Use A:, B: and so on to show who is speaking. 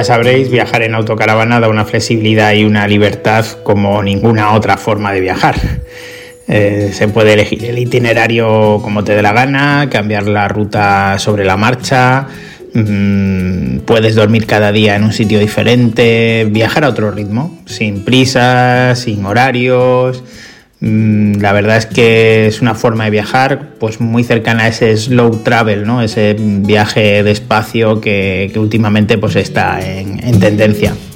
A: ya sabréis, viajar en autocaravana da una flexibilidad y una libertad como ninguna otra forma de viajar. Se puede elegir el itinerario como te dé la gana, cambiar la ruta sobre la marcha, puedes dormir cada día en un sitio diferente, viajar a otro ritmo, sin prisas, sin horarios. La verdad es que es una forma de viajar pues muy cercana a ese slow travel, ¿no? Ese viaje despacio que últimamente pues está en tendencia.